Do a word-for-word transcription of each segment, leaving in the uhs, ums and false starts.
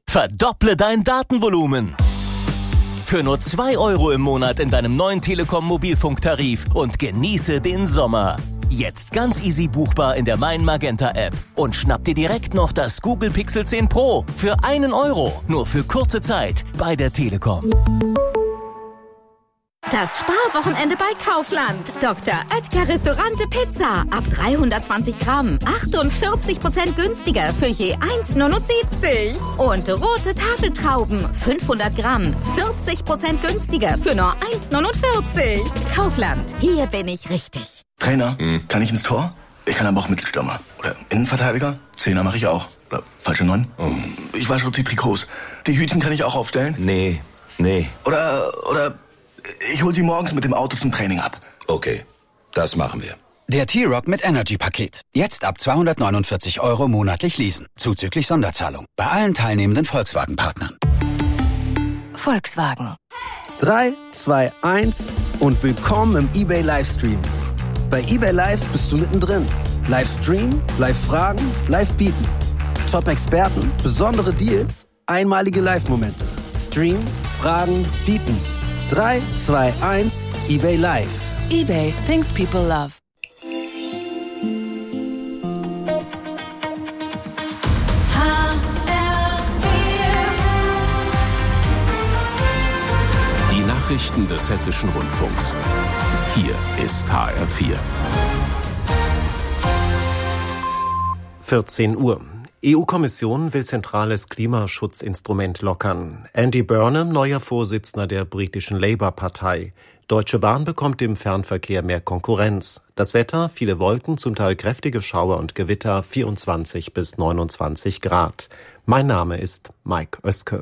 Verdopple dein Datenvolumen. Für nur zwei Euro im Monat in deinem neuen Telekom-Mobilfunktarif und genieße den Sommer. Jetzt ganz easy buchbar in der Mein Magenta App. Und schnapp dir direkt noch das Google Pixel zehn Pro für einen Euro. Nur für kurze Zeit bei der Telekom. Das Sparwochenende bei Kaufland. Doktor Oetker Restaurante Pizza. Ab dreihundertzwanzig Gramm. achtundvierzig Prozent günstiger für je eins Euro neunundsiebzig. Und rote Tafeltrauben. fünfhundert Gramm. vierzig Prozent günstiger für nur eins Euro neunundvierzig. Kaufland. Hier bin ich richtig. Trainer, hm. kann ich ins Tor? Ich kann aber auch Mittelstürmer. Oder Innenverteidiger? Zehner mache ich auch. Oder falsche Neun? Oh. Ich wasche die Trikots. Die Hütchen kann ich auch aufstellen? Nee, nee. Oder, oder... Ich hol sie morgens mit dem Auto zum Training ab. Okay, das machen wir. Der T-Rock mit Energy-Paket. Jetzt ab zweihundertneunundvierzig Euro monatlich leasen. Zuzüglich Sonderzahlung. Bei allen teilnehmenden Volkswagen-Partnern. Volkswagen. drei, zwei, eins und willkommen im eBay Livestream. Bei eBay Live bist du mittendrin. Livestream, Live-Fragen, Live-Bieten. Top-Experten, besondere Deals, einmalige Live-Momente. Stream, Fragen, Bieten. drei, zwei, eins, eBay Live. eBay, things people love. Die Nachrichten des Hessischen Rundfunks. Hier ist H R vier. vierzehn Uhr. E U-Kommission will zentrales Klimaschutzinstrument lockern. Andy Burnham, neuer Vorsitzender der britischen Labour-Partei. Deutsche Bahn bekommt im Fernverkehr mehr Konkurrenz. Das Wetter, viele Wolken, zum Teil kräftige Schauer und Gewitter, vierundzwanzig bis neunundzwanzig Grad. Mein Name ist Mike Oeske.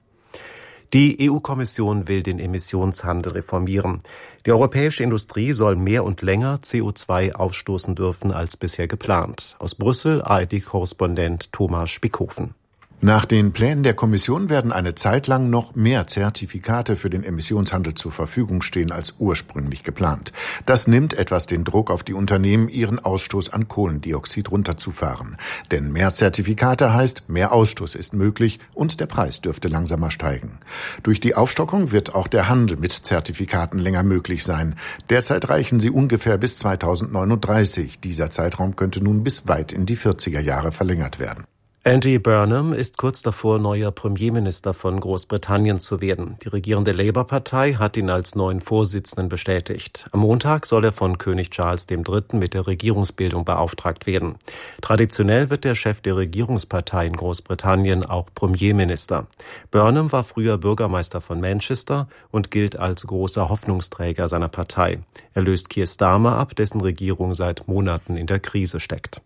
Die E U-Kommission will den Emissionshandel reformieren. Die europäische Industrie soll mehr und länger C O zwei ausstoßen dürfen als bisher geplant. Aus Brüssel A R D-Korrespondent Thomas Spickhofen. Nach den Plänen der Kommission werden eine Zeit lang noch mehr Zertifikate für den Emissionshandel zur Verfügung stehen als ursprünglich geplant. Das nimmt etwas den Druck auf die Unternehmen, ihren Ausstoß an Kohlendioxid runterzufahren. Denn mehr Zertifikate heißt, mehr Ausstoß ist möglich und der Preis dürfte langsamer steigen. Durch die Aufstockung wird auch der Handel mit Zertifikaten länger möglich sein. Derzeit reichen sie ungefähr bis zweitausendneununddreißig. Dieser Zeitraum könnte nun bis weit in die vierziger Jahre verlängert werden. Andy Burnham ist kurz davor, neuer Premierminister von Großbritannien zu werden. Die regierende Labour-Partei hat ihn als neuen Vorsitzenden bestätigt. Am Montag soll er von König Charles der Dritte mit der Regierungsbildung beauftragt werden. Traditionell wird der Chef der Regierungspartei in Großbritannien auch Premierminister. Burnham war früher Bürgermeister von Manchester und gilt als großer Hoffnungsträger seiner Partei. Er löst Keir Starmer ab, dessen Regierung seit Monaten in der Krise steckt.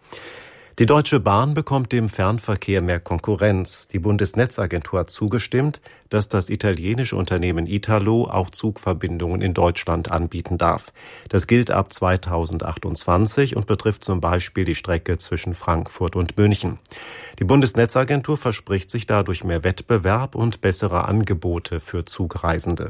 Die Deutsche Bahn bekommt im Fernverkehr mehr Konkurrenz. Die Bundesnetzagentur hat zugestimmt, dass das italienische Unternehmen Italo auch Zugverbindungen in Deutschland anbieten darf. Das gilt ab zweitausendachtundzwanzig und betrifft zum Beispiel die Strecke zwischen Frankfurt und München. Die Bundesnetzagentur verspricht sich dadurch mehr Wettbewerb und bessere Angebote für Zugreisende.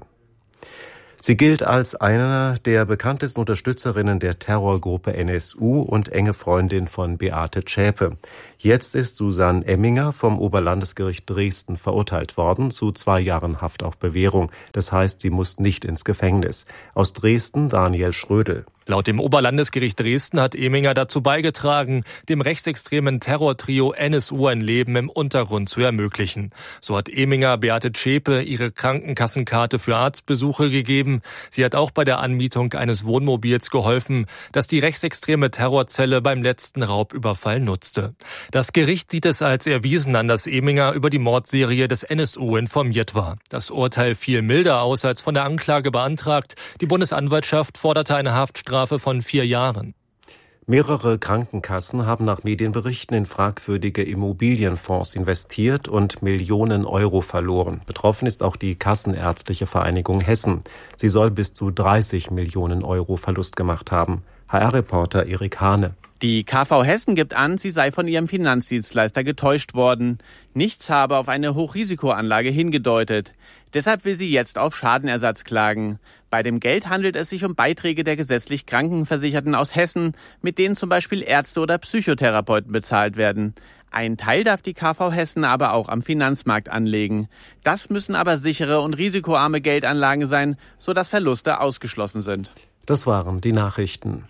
Sie gilt als eine der bekanntesten Unterstützerinnen der Terrorgruppe N S U und enge Freundin von Beate Zschäpe. Jetzt ist Susanne Emminger vom Oberlandesgericht Dresden verurteilt worden zu zwei Jahren Haft auf Bewährung. Das heißt, sie muss nicht ins Gefängnis. Aus Dresden Daniel Schrödel. Laut dem Oberlandesgericht Dresden hat Emminger dazu beigetragen, dem rechtsextremen Terrortrio N S U ein Leben im Untergrund zu ermöglichen. So hat Emminger Beate Zschäpe ihre Krankenkassenkarte für Arztbesuche gegeben. Sie hat auch bei der Anmietung eines Wohnmobils geholfen, das die rechtsextreme Terrorzelle beim letzten Raubüberfall nutzte. Das Gericht sieht es als erwiesen an, dass Emminger über die Mordserie des N S U informiert war. Das Urteil fiel milder aus als von der Anklage beantragt. Die Bundesanwaltschaft forderte eine Haftstrafe von vier Jahren. Mehrere Krankenkassen haben nach Medienberichten in fragwürdige Immobilienfonds investiert und Millionen Euro verloren. Betroffen ist auch die Kassenärztliche Vereinigung Hessen. Sie soll bis zu dreißig Millionen Euro Verlust gemacht haben. H R-Reporter Erik Hane. Die K V Hessen gibt an, sie sei von ihrem Finanzdienstleister getäuscht worden. Nichts habe auf eine Hochrisikoanlage hingedeutet. Deshalb will sie jetzt auf Schadenersatz klagen. Bei dem Geld handelt es sich um Beiträge der gesetzlich Krankenversicherten aus Hessen, mit denen zum Beispiel Ärzte oder Psychotherapeuten bezahlt werden. Ein Teil darf die K V Hessen aber auch am Finanzmarkt anlegen. Das müssen aber sichere und risikoarme Geldanlagen sein, sodass Verluste ausgeschlossen sind. Das waren die Nachrichten.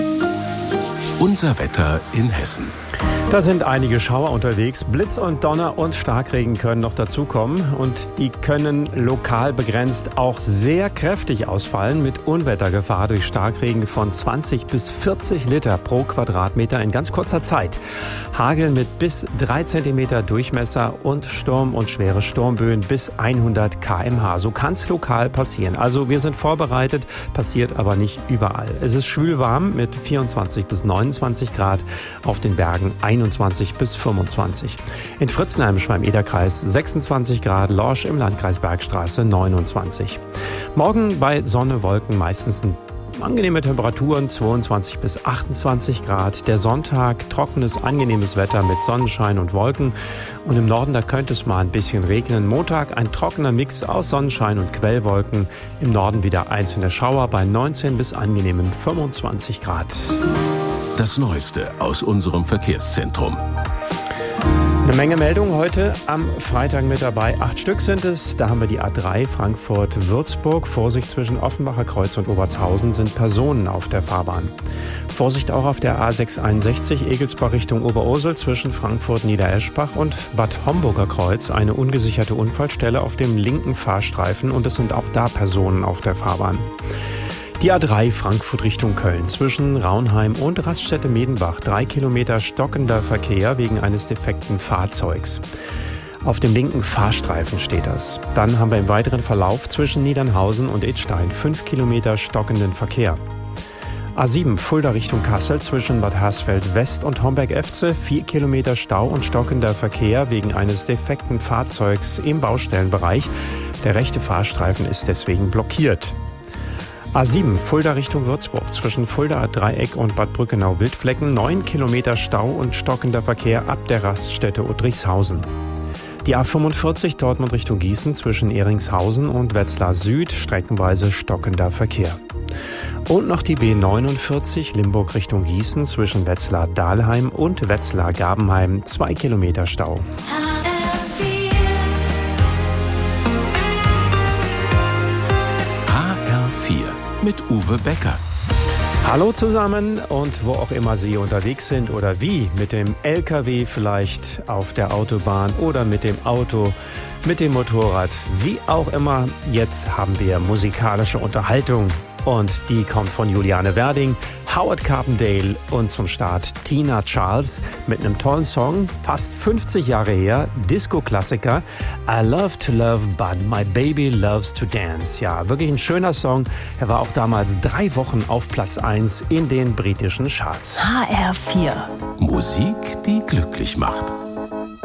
Unser Wetter in Hessen. Da sind einige Schauer unterwegs. Blitz und Donner und Starkregen können noch dazukommen. Und die können lokal begrenzt auch sehr kräftig ausfallen mit Unwettergefahr durch Starkregen von zwanzig bis vierzig Liter pro Quadratmeter in ganz kurzer Zeit. Hagel mit bis drei Zentimeter Durchmesser und Sturm und schwere Sturmböen bis hundert Kilometer pro Stunde. So kann es lokal passieren. Also wir sind vorbereitet, passiert aber nicht überall. Es ist schwül warm mit vierundzwanzig bis neunundzwanzig Grad, auf den Bergen einundzwanzig bis fünfundzwanzig. In Fritzenheim, Schwalm-Eder-Kreis sechsundzwanzig Grad, Lorsch im Landkreis Bergstraße neunundzwanzig. Morgen bei Sonne, Wolken meistens angenehme Temperaturen, zweiundzwanzig bis achtundzwanzig Grad. Der Sonntag, trockenes, angenehmes Wetter mit Sonnenschein und Wolken. Und im Norden, da könnte es mal ein bisschen regnen. Montag ein trockener Mix aus Sonnenschein und Quellwolken. Im Norden wieder einzelne Schauer bei neunzehn bis angenehmen fünfundzwanzig Grad. Das Neueste aus unserem Verkehrszentrum. Eine Menge Meldungen heute am Freitag mit dabei. Acht Stück sind es. Da haben wir die A drei Frankfurt-Würzburg. Vorsicht, zwischen Offenbacher Kreuz und Obertshausen sind Personen auf der Fahrbahn. Vorsicht auch auf der A sechshunderteinundsechzig Egelsbach Richtung Oberursel zwischen Frankfurt-Niedereschbach und Bad Homburger Kreuz. Eine ungesicherte Unfallstelle auf dem linken Fahrstreifen und es sind auch da Personen auf der Fahrbahn. Die A drei Frankfurt Richtung Köln zwischen Raunheim und Raststätte Medenbach. Drei Kilometer stockender Verkehr wegen eines defekten Fahrzeugs. Auf dem linken Fahrstreifen steht das. Dann haben wir im weiteren Verlauf zwischen Niedernhausen und Idstein fünf Kilometer stockenden Verkehr. A sieben Fulda Richtung Kassel zwischen Bad Hersfeld West und Homberg-Efze. Vier Kilometer Stau und stockender Verkehr wegen eines defekten Fahrzeugs im Baustellenbereich. Der rechte Fahrstreifen ist deswegen blockiert. A sieben Fulda Richtung Würzburg zwischen Fulda Dreieck und Bad Brückenau-Wildflecken. Neun Kilometer Stau und stockender Verkehr ab der Raststätte Udrichshausen. Die A fünfundvierzig Dortmund Richtung Gießen zwischen Ehringshausen und Wetzlar Süd. Streckenweise stockender Verkehr. Und noch die B neunundvierzig Limburg Richtung Gießen zwischen Wetzlar-Dahlheim und Wetzlar-Gabenheim. Zwei Kilometer Stau. Mit Uwe Becker. Hallo zusammen und wo auch immer Sie unterwegs sind oder wie, mit dem L K W vielleicht auf der Autobahn oder mit dem Auto, mit dem Motorrad, wie auch immer. Jetzt haben wir musikalische Unterhaltung und die kommt von Juliane Werding, Howard Carpendale und zum Start Tina Charles mit einem tollen Song, fast fünfzig Jahre her, Disco-Klassiker, I Love to Love, but my baby loves to dance. Ja, wirklich ein schöner Song. Er war auch damals drei Wochen auf Platz eins in den britischen Charts. H R vier. Musik, die glücklich macht.